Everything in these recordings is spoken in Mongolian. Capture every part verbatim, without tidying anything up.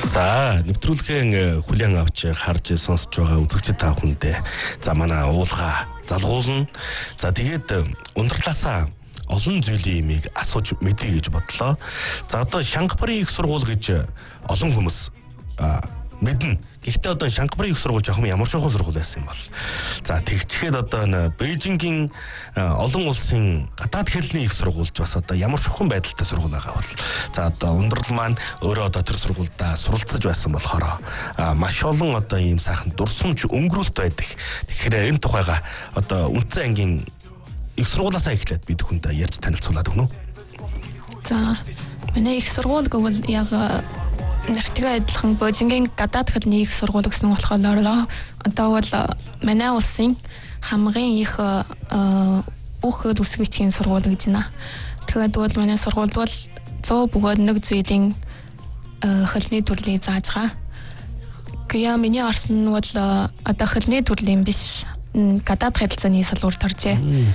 За нэвтрүүлгийн хүлээн авч харж сонсож байгаа үзэгчид та бүхэндээ за манай уулга залгуулна. За тэгээд ундралаасаа олон зүйлийн имийг асууж мэдье гэж бодлоо. За одоо Шангапурын их сургууль гэж олон хүмүүс мэднэ. Гэхдээ одоо Шангапурын их сургууль жоохон ямар шохон сургууль байсан юм бол. За тэгчгээд одоо н Бээжингийн олон улсын гадаад хэлний их сургуульч бас одоо ямар шохон байдалтай сургууль байгаа бол. За одоо ундрал маань өөрөө одоо тэр сургуультай суралцж байсан болохоор маш олон одоо ийм сайхан дурсамж өнгөрүүлт байдаг. Тэгэхээр энэ тухайга одоо Үндсэн ангийн их сургуулиасаа эхлээд бид хүндээ ярьж танилцуулаад өгнө. За манай их сургууль гэвэл яг нэртэйгээ адилхан Бээжингийн гадаад хэлний их сургууль гэсэн болохоор одоо бол манай улсын хамгийн их бүх хэл үсгэгчийн сургууль гэж байна. Тэгээд бол манай сургууль бол зөө бөгөөд нэг зүйлийн хэлний төрлийг зааж байгаа. Гэя миний орсон нь бол одоо хэлний төрлийн биш гадаад хэлцээний салбарт оржээ.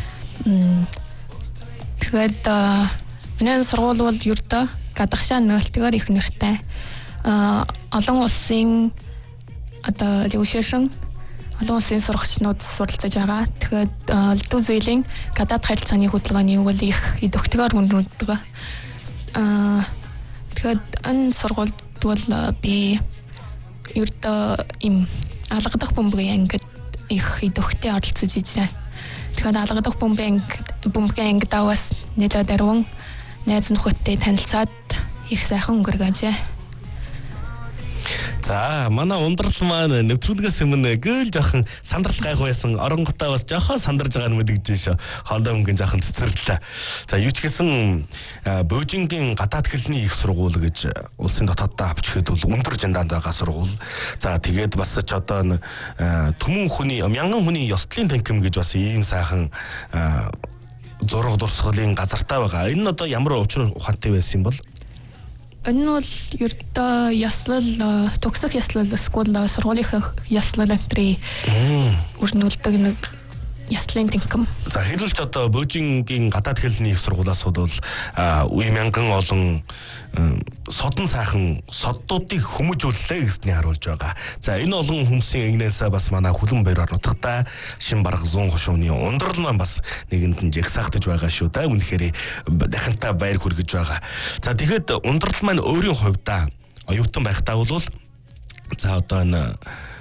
Тэгээд манай сургууль бол ердөө гадагшаа нөлтгөр их нэртэй. Олон улсын одоо лигушэшн олон улсын сурагчнууд суралцаж байгаа. Тэгэхээр дүү зүйлийн гадаад харилцааны хөтөлбөрийн үйл их идэвхтэйгээр хүндрүүлдэг. Аа тэгэхээр энэ сургуульд бол би ердөө им алгадах бөмбөгийн ангид их идэвхтэй оролцож ижээ. Тэгэхээр алгадах бөмбөгийн бөмбөгийн ангид аваас нэлээд даруун найз нөхөдтэй танилцаад их сайхан өнгөргөөжээ. За манай ундрал маань нэвтрүүлгээс өмнө гэл жоохон сандрал гайх байсан. Оронготоо бас жоохон сандарж байгааг мэдгэж шүү. Хоолой өнгөн жоохон цэцэрлээ. За юу ч гэсэн Бээжингийн гадаад хэлний их сургууль гэж улсын дотооддоо авч ихэд бол өндөр жандаанд байгаа сургууль. За тэгээд бас ч одоо түмэн хүний мянган хүний ёслолын танхим гэж бас ийм сайхан зураг дурсгалын газартаа байгаа. Энэ нь одоо ямар учир ухаантай байсан юм бол? Энэ бол ердөө яслал төгсөх яслал скул сургуулийн яслал энтри өрнүүлдэг нэг яслын тэнхэм. За хэлэлч одоо Бээжингийн гадаад хэлний их сургуулиас бол үе мянган олон содон сайхан соддуудыг хүмүүжүүллээ гэсний харуулж байгаа. За энэ олон хүмүүсийн эгнээс бас манай хүлэн баяр орнотогтой шин бараг зүүн хошууны ундрал маань бас нэгэнд нь жигсаахтаж байгаа шүү да. Үнэхээр дахинтаа баяр хүргэж байгаа. За тэгэхэд ундрал маань өөрийн хувьдаа оюутан байхдаа бол за одоо энэ